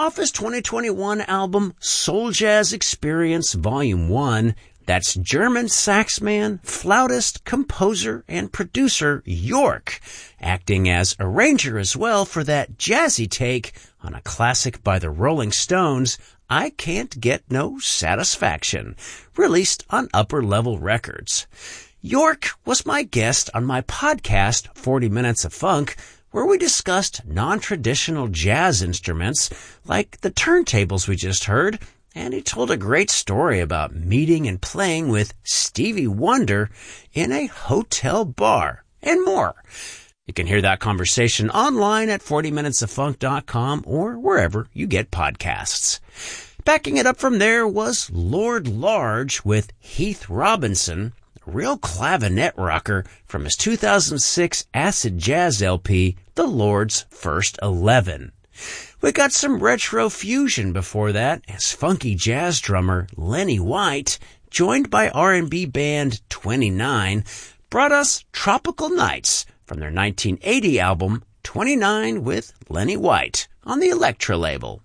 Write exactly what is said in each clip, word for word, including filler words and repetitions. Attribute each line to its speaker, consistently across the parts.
Speaker 1: Off his twenty twenty-one album, Soul Jazz Experience Volume one, that's German saxman, flautist, composer, and producer York, acting as arranger as well for that jazzy take on a classic by the Rolling Stones, I Can't Get No Satisfaction, released on Upper Level Records. York was my guest on my podcast, forty minutes of Funk, where we discussed non-traditional jazz instruments like the turntables we just heard, and he told a great story about meeting and playing with Stevie Wonder in a hotel bar, and more. You can hear that conversation online at forty minutes of funk dot com or wherever you get podcasts. Backing it up from there was Lord Large with Heath Robinson, a real clavinet rocker from his two thousand six acid jazz L P, The Lord's First Eleven. We got some retro fusion before that as funky jazz drummer Lenny White, joined by R and B band twenty-nine, brought us Tropical Nights from their nineteen eighty album twenty-nine with Lenny White on the Elektra label.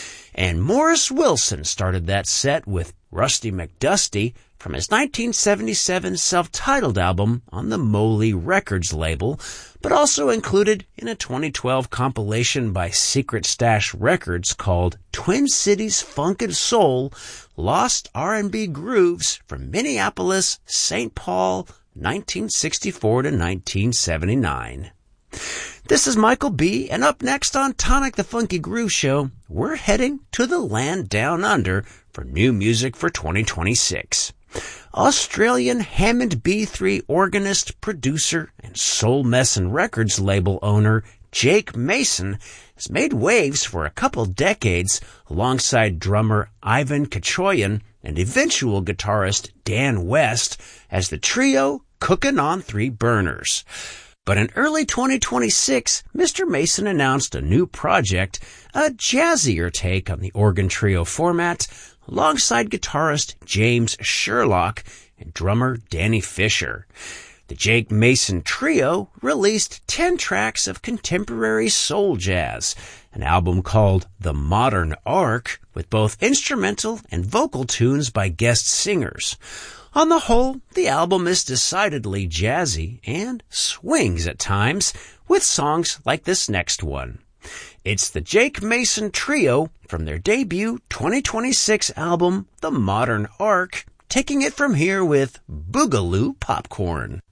Speaker 1: And Morris Wilson started that set with Rusty McDusty from his nineteen seventy-seven self-titled album on the Moley Records label, but also included in a twenty twelve compilation by Secret Stash Records called Twin Cities Funk and Soul, Lost R and B Grooves from Minneapolis, Saint Paul, nineteen sixty-four to nineteen seventy-nine. This is Michael B., and up next on Tonic the Funky Groove Show, we're heading to the land down under for new music for twenty twenty-six. Australian Hammond B three organist, producer, and Soul Messin Records label owner Jake Mason has made waves for a couple decades alongside drummer Ivan Kachoyan and eventual guitarist Dan West as the trio Cookin' on Three Burners. But in early twenty twenty-six, Mister Mason announced a new project, a jazzier take on the organ trio format, alongside guitarist James Sherlock and drummer Danny Fisher. The Jake Mason Trio released ten tracks of contemporary soul jazz, an album called The Modern Arc, with both instrumental and vocal tunes by guest singers. On the whole, the album is decidedly jazzy and swings at times, with songs like this next one. It's the Jake Mason Trio from their debut twenty twenty-six album, The Modern Arc, taking it from here with Boogaloo Popcorn.